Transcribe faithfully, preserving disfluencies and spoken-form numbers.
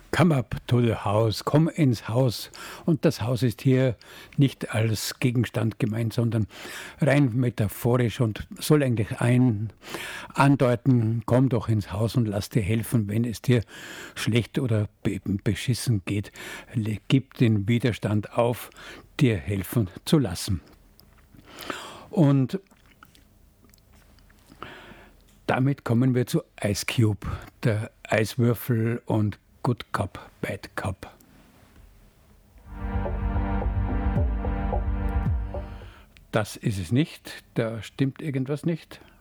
Come up to the house, komm ins Haus. Und das Haus ist hier nicht als Gegenstand gemeint, sondern rein metaphorisch und soll eigentlich ein andeuten, komm doch ins Haus und lass dir helfen, wenn es dir schlecht oder be beschissen geht. Le- Gib den Widerstand auf, dir helfen zu lassen. Und damit kommen wir zu Ice Cube, der Eiswürfel und Good Cop, Bad Cop. Das ist es nicht, da stimmt irgendwas nicht.